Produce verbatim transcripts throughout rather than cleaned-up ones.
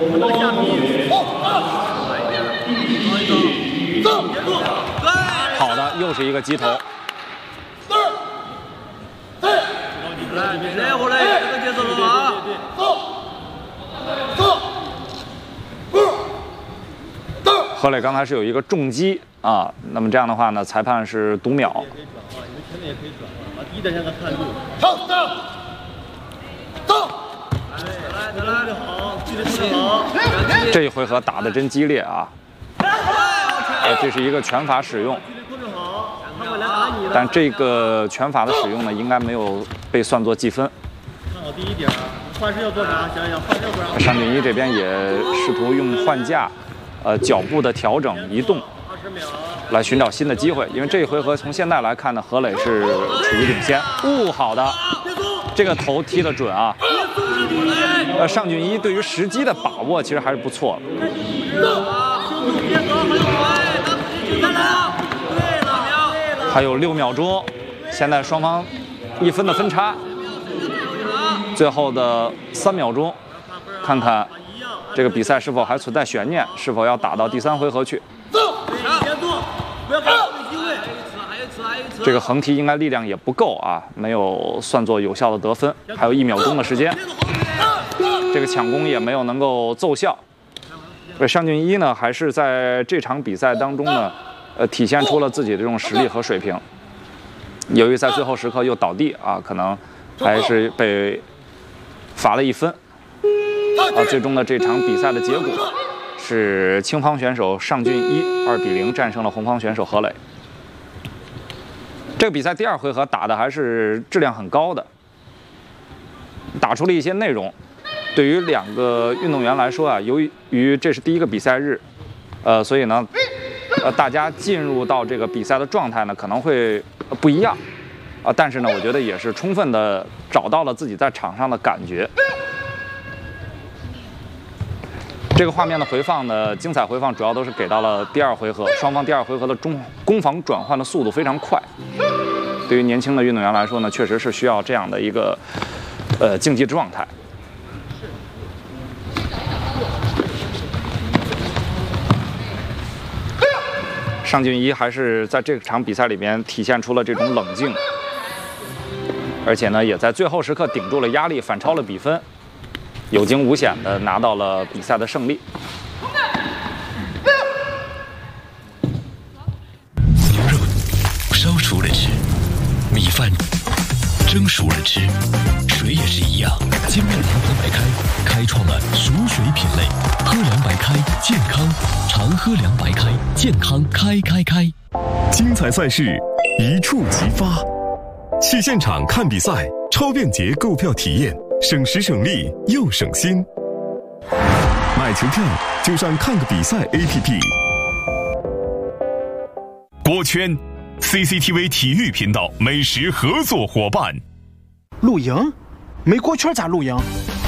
好的，又是一个击头。 来，别过来，这个节奏了啊！ 何磊刚才是有一个重击啊，那么这样的话呢，裁判是读秒。 前面也可以转啊，把第一点先给看住。 走走走！ 来来来，好，记得特别好。 这一回合打得真激烈啊！呃，这是一个拳法使用，但这个拳法的使用呢，应该没有被算作计分。 看好第一点，换身要做啥？想想换身要做啥？ 尚俊一这边也试图用换架，呃，脚步的调整、移动，来寻找新的机会。因为这一回合从现在来看呢，何磊是处于领先。哦，好的，这个头踢得准啊！呃，尚俊一对于时机的把握其实还是不错的。还有六秒钟，现在双方一分的分差，最后的三秒钟，看看这个比赛是否还存在悬念，是否要打到第三回合去。这个横踢应该力量也不够啊，没有算作有效的得分，还有一秒钟的时间，这个抢攻也没有能够奏效。尚俊一呢，还是在这场比赛当中呢。呃，体现出了自己的这种实力和水平。由于在最后时刻又倒地啊，可能还是被罚了一分。啊，最终的这场比赛的结果是青方选手尚俊一二比零战胜了红方选手何磊。这个比赛第二回合打的还是质量很高的，打出了一些内容。对于两个运动员来说啊，由于这是第一个比赛日，呃，所以呢。呃，大家进入到这个比赛的状态呢，可能会不一样，啊、呃，但是呢，我觉得也是充分的找到了自己在场上的感觉。这个画面的回放呢，精彩回放主要都是给到了第二回合，双方第二回合的中攻防转换的速度非常快。对于年轻的运动员来说呢，确实是需要这样的一个呃竞技状态。尚俊一还是在这场比赛里面体现出了这种冷静，而且呢，也在最后时刻顶住了压力，反超了比分，有惊无险的拿到了比赛的胜利。 牛肉烧熟了吃，米饭蒸熟了吃，水也是一样。金麦阳光白开开创了熟水品类，喝凉白开健康，常喝凉白开健康开开开。 精彩赛事一触即发，去现场看比赛，超便捷购票体验，省时省力又省心。买球票就上看个比赛 A P P。 锅圈 C C T V 体育频道美食合作伙伴。 露营？没锅圈咋露营？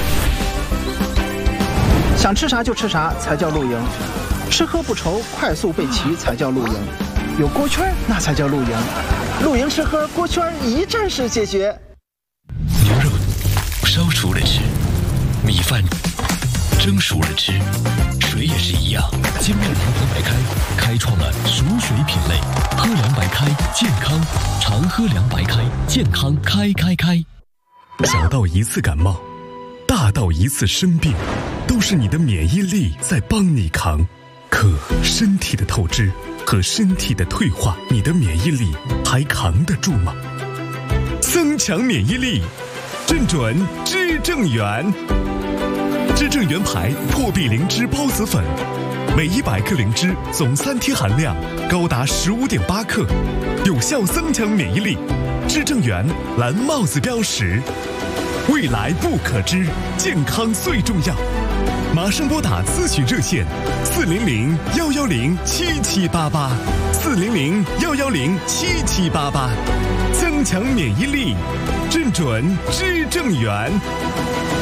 想吃啥就吃啥才叫露营，吃喝不愁，快速备齐才叫露营。有锅圈那才叫露营，露营吃喝锅圈一站式解决。 牛肉烧熟了吃，米饭蒸熟了吃，水也是一样。金麦阳光白开开创了熟水品类，喝凉白开健康，常喝凉白开健康开开开。 小到一次感冒，大到一次生病，都是你的免疫力在帮你扛。可身体的透支和身体的退化，你的免疫力还扛得住吗？增强免疫力，正准知正元。知正元牌破壁灵芝孢子粉，每一百克灵芝总三贴含量高达十五点八克，有效增强免疫力。知正元蓝帽子标识，未来不可知，健康最重要。马上拨打咨询热线四零零幺幺零七七八八，四零零幺幺零七七八八，增强免疫力，正准知正元。